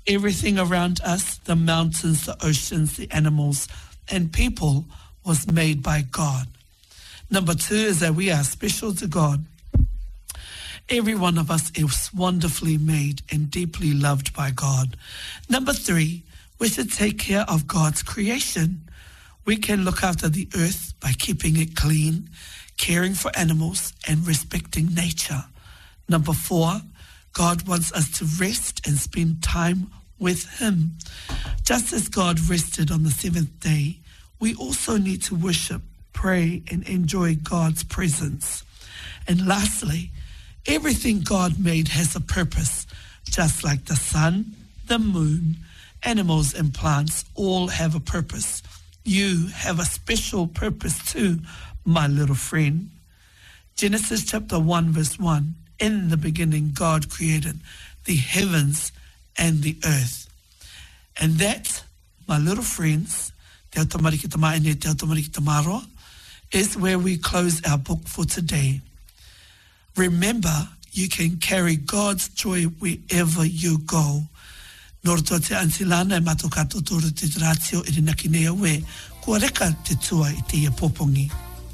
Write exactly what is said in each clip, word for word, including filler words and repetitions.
Everything around us, the mountains, the oceans, the animals, and people, was made by God. Number two is that we are special to God. Every one of us is wonderfully made and deeply loved by God. Number three, we should take care of God's creation. We can look after the earth by keeping it clean, caring for animals, and respecting nature. Number four, God wants us to rest and spend time with Him. Just as God rested on the seventh day, we also need to worship, pray, and enjoy God's presence. And lastly, everything God made has a purpose, just like the sun, the moon, animals and plants all have a purpose. You have a special purpose too, my little friend. Genesis chapter one verse one, in the beginning God created the heavens and the earth. And that, my little friends, Te au tamariki ta mai ne te au tamariki ta maro, is where we close our book for today. Remember, you can carry God's joy wherever you go. Noroto te antilana e matokato toro te ratio i rinaki nea we, kua reka te tua i te ia popongi.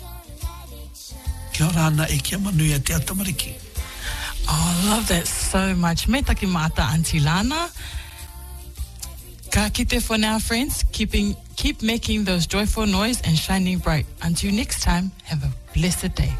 Kia rana e kia manuia te au tamariki. Oh, I love that so much. Me taki mata Auntie Lana. Ka kite for now, friends. Keeping, keep making those joyful noise and shining bright. Until next time, have a blessed day.